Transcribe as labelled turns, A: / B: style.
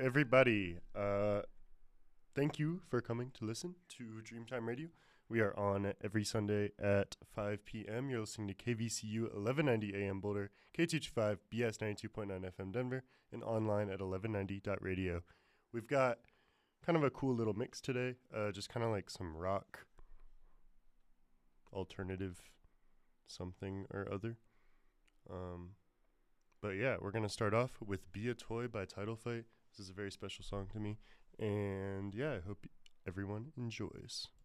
A: everybody. Thank you for coming to listen to Dreamtime Radio. We are on every Sunday at 5 p.m. You're listening to KVCU 1190 AM Boulder, KTH5 BS 92.9 FM Denver, and online at 1190.radio. We've got kind of a cool little mix today, just kind of like some rock, alternative, something or other. But yeah, we're going to start off with Be a Toy by Title Fight. This is a very special song to me. And yeah, I hope everyone enjoys.